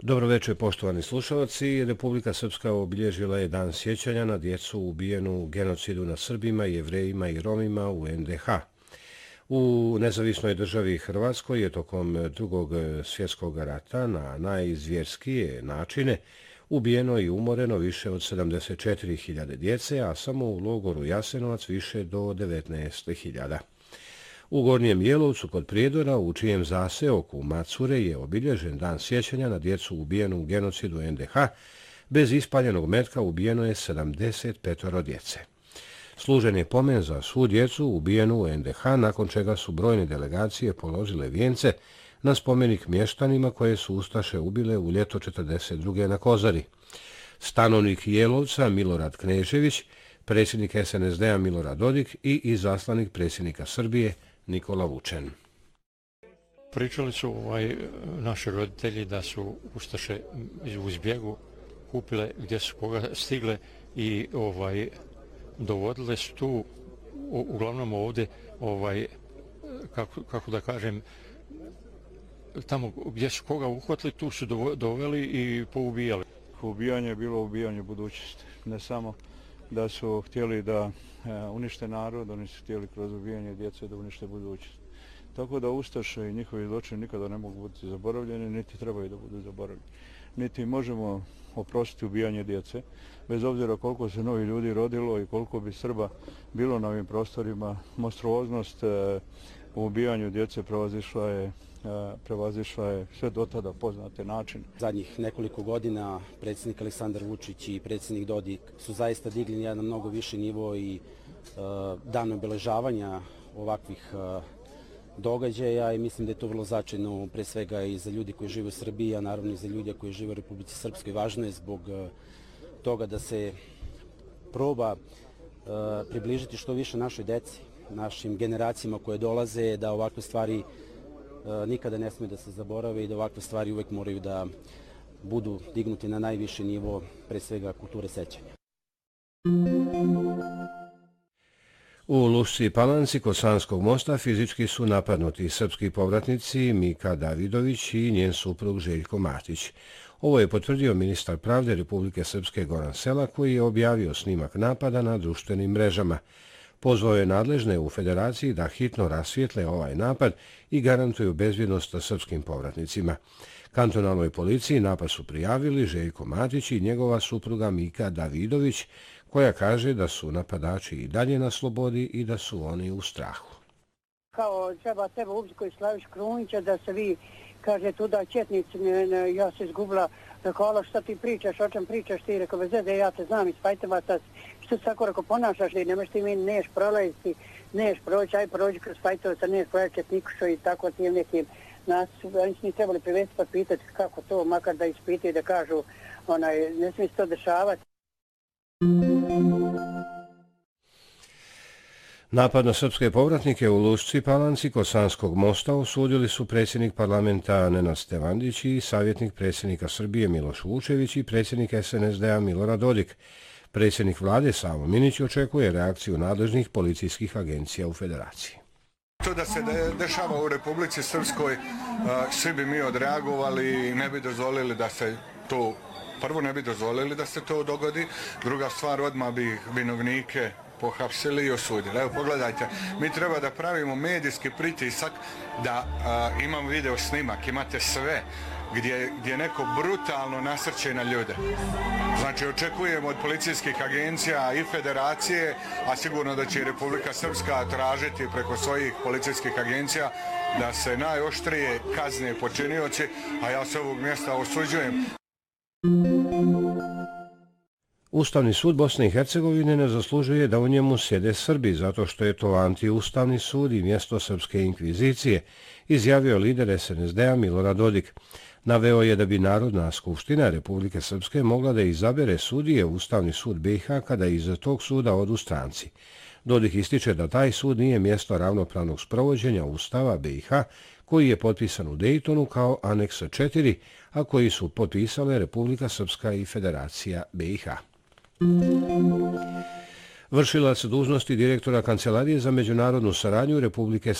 Dobro večer, poštovani slušalci. Republika Srpska obilježila je dan sjećanja na djecu ubijenu u genocidu na Srbima, Jevrejima i Romima u NDH. U nezavisnoj državi Hrvatskoj je tokom Drugog svjetskog rata na najizvjerskije načine ubijeno i umoreno više od 74.000 djece, a samo u logoru Jasenovac više do 19.000. U Gornjem Jelovcu kod Prijedora, u čijem zaseoku Macure je obilježen dan sjećanja na djecu ubijenu u genocidu NDH, bez ispaljenog metka ubijeno je 75 djece. Služen je pomen za svu djecu ubijenu u NDH, nakon čega su brojne delegacije položile vijence na spomenik mještanima koje su ustaše ubile u ljeto 1942. na Kozari. Stanovnik Jelovca Milorad Knežević, predsjednik SNSD-a Milorad Dodik i izaslanik predsjednika Srbije Nikola Vučen. Pričali su naši roditelji da su ustaše u zbjegu kupile gdje su koga stigle i dovodile su tu, uglavnom ovdje, kako da kažem, tamo gdje su koga uhvatili, tu su doveli i poubijali. Ubijanje je bilo ubijanje budućnosti. Ne samo da su htjeli da unište narod, oni su htjeli kroz ubijanje djece da unište budućnost. Tako da ustaše i njihovi zločini nikada ne mogu biti zaboravljeni, niti trebaju da budu zaboravljeni. Niti možemo oprostiti ubijanje djece, bez obzira koliko se novi ljudi rodilo i koliko bi Srba bilo na ovim prostorima. Monstruoznost u ubijanju djece prevazišla je sve do tada poznate načine. Zadnjih nekoliko godina predsjednik Aleksandar Vučić i predsjednik Dodik su zaista digli na jedan mnogo viši nivo i dan obeležavanja ovakvih događaja i mislim da je to vrlo značajno pre svega i za ljudi koji žive u Srbiji, a naravno i za ljude koji žive u Republici Srpskoj. Važno je zbog toga da se proba približiti što više našoj deci, našim generacijama koje dolaze, da ovakve stvari nikada ne smije da se zaborave i da ovakve stvari uvek moraju da budu dignuti na najviši nivo, pre svega kulture sećanja. U Lušci Palanci kod Sanskog mosta fizički su napadnuti srpski povratnici Mika Davidović i njen suprug Željko Matić. Ovo je potvrdio ministar pravde Republike Srpske Goran Sela, koji je objavio snimak napada na društvenim mrežama. Pozvao je nadležne u federaciji da hitno rasvijetle ovaj napad i garantuju bezbjednost srpskim povratnicima. Kantonalnoj policiji napad su prijavili Željko Matić i njegova supruga Mika Davidović, koja kaže da su napadači i dalje na slobodi i da su oni u strahu. Kao treba tebe ubiti koji slaviš Krunića, da se vi, kaže, tuda četnici, ja se izgubila, rekao, šta ti pričaš, o čem pričaš ti, rekao, bez veze, ja te znam iz Fajtovaca, što se tako rekao, ponašaš ti, nemaš ti mi neš prolaziti, neš proći, aj prođi kroz Fajtovaca, neš proći Četnikušo i tako tim nekim. Nas oni su njih trebali privesti pa pitati kako to, makar da ispitaju da kažu, ne smije se to dešavati. Napad na srpske povratnike u Lušci Palanci kod Sanskog mosta osudili su predsjednik parlamenta Nenad Stevandić i savjetnik predsjednika Srbije Miloš Vučević i predsjednik SNSD-a Milorad Dodik. Predsjednik vlade Savo Minić očekuje reakciju nadležnih policijskih agencija u federaciji. To da se dešava u Republici Srpskoj, svi bi mi odreagovali i ne bi dozvolili da se to, prvo ne bi dozvolili da se to dogodi, druga stvar, odmah bi vinovnike pohapsili i osudili. Evo pogledajte, mi treba da pravimo medijski pritisak, da imamo video snimak, imate sve, gdje neko brutalno nasrće na ljude. Znači, očekujemo od policijskih agencija i federacije, a sigurno da će i Republika Srpska tražiti preko svojih policijskih agencija da se najoštrije kazne počinioci, a ja se ovog mjesta osuđujem. Ustavni sud Bosne i Hercegovine ne zaslužuje da u njemu sjede Srbi, zato što je to antiustavni sud i mjesto srpske inkvizicije, izjavio lider SNSD-a Milorad Dodik. Naveo je da bi Narodna skupština Republike Srpske mogla da izabere sudije u Ustavni sud BiH kada iz tog suda odu stranci. Dodik ističe da taj sud nije mjesto ravnopravnog sprovođenja Ustava BiH, koji je potpisan u Dejtonu kao aneks 4, a koji su potpisale Republika Srpska i Federacija BiH. Vršilac dužnosti direktora Kancelarije za međunarodnu saradnju Republike